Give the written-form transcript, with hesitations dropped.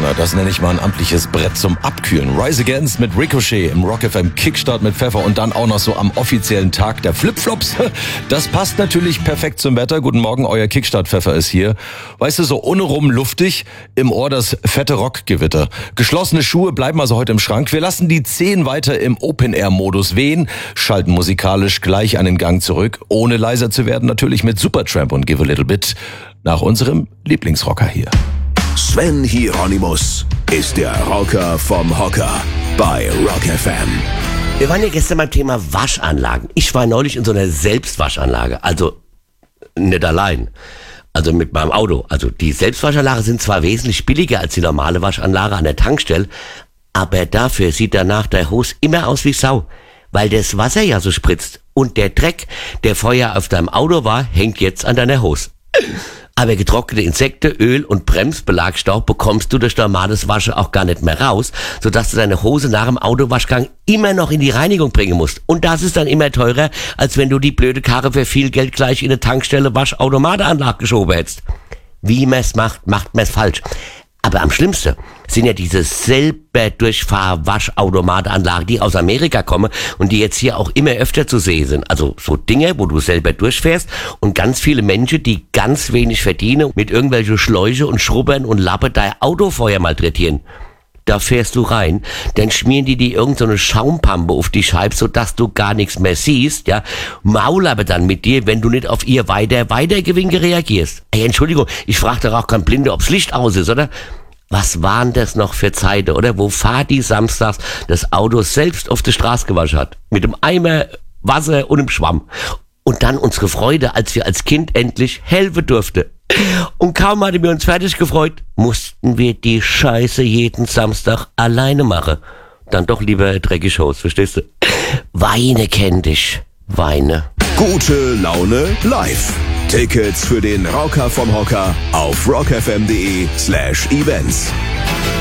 Na, das nenne ich mal ein amtliches Brett zum Abkühlen. Rise Against mit Ricochet im Rock FM Kickstart mit Pfeffer und dann auch noch so am offiziellen Tag der Flipflops. Das passt natürlich perfekt zum Wetter. Guten Morgen, euer Kickstart-Pfeffer ist hier. Weißt du, so ohne rum luftig, im Ohr das fette Rockgewitter. Geschlossene Schuhe bleiben also heute im Schrank. Wir lassen die Zehen weiter im Open-Air-Modus wehen, schalten musikalisch gleich einen Gang zurück, ohne leiser zu werden, natürlich mit Supertramp und Give a Little Bit nach unserem Lieblingsrocker hier. Sven Hieronymus ist der Rocker vom Hocker bei Rock FM. Wir waren ja gestern beim Thema Waschanlagen. Ich war neulich in so einer Selbstwaschanlage, also nicht allein, also mit meinem Auto. Also die Selbstwaschanlage sind zwar wesentlich billiger als die normale Waschanlage an der Tankstelle, aber dafür sieht danach der Hose immer aus wie Sau, weil das Wasser ja so spritzt und der Dreck, der vorher auf deinem Auto war, hängt jetzt an deiner Hose. Aber getrocknete Insekten, Öl und Bremsbelagstaub bekommst du durch normales Waschen auch gar nicht mehr raus, sodass du deine Hose nach dem Autowaschgang immer noch in die Reinigung bringen musst. Und das ist dann immer teurer, als wenn du die blöde Karre für viel Geld gleich in eine Tankstelle Waschautomatenanlage geschoben hättest. Wie man's macht man's falsch. Aber am schlimmsten sind ja diese selber Durchfahr-Waschautomatanlagen, die aus Amerika kommen und die jetzt hier auch immer öfter zu sehen sind. Also so Dinge, wo du selber durchfährst und ganz viele Menschen, die ganz wenig verdienen, mit irgendwelchen Schläuche und Schrubbern und Lappen dein Auto vorher malträtieren. Da fährst du rein, dann schmieren die irgend so eine Schaumpampe auf die Scheibe, sodass du gar nichts mehr siehst, ja. Maul aber dann mit dir, wenn du nicht auf ihr Weitergewinke reagierst. Ey, Entschuldigung, ich frag doch auch kein Blinde, ob's Licht aus ist, oder? Was waren das noch für Zeiten, oder? Wo Vati samstags das Auto selbst auf der Straße gewaschen hat. Mit dem Eimer Wasser und einem Schwamm. Und dann unsere Freude, als wir als Kind endlich helfen durften. Und kaum hatten wir uns fertig gefreut, mussten wir die Scheiße jeden Samstag alleine machen. Dann doch lieber dreckig Haus, verstehst du? Weine kenn dich, Weine. Gute Laune live. Tickets für den Rocker vom Hocker auf rockfm.de/events.